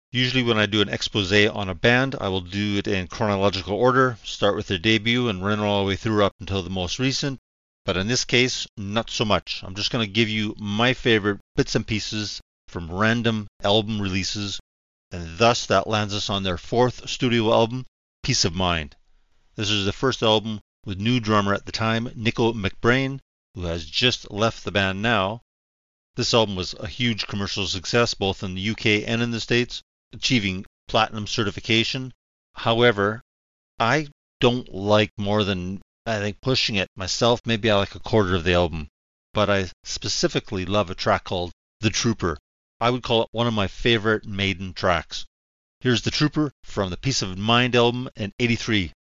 Usually when I do an expose on a band, I will do it in chronological order, start with their debut and run all the way through up until the most recent. But in this case, not so much. I'm just going to give you my favorite bits and pieces from random album releases, and thus that lands us on their fourth studio album, Peace of Mind. This is the first album with new drummer at the time, Nicko McBrain, who has just left the band now. This album was a huge commercial success both in the UK and in the States, achieving platinum certification. However, I don't like more than, I think, pushing it myself. Maybe I like a quarter of the album. But I specifically love a track called The Trooper. I would call it one of my favorite Maiden tracks. Here's The Trooper from the Peace of Mind album in '83.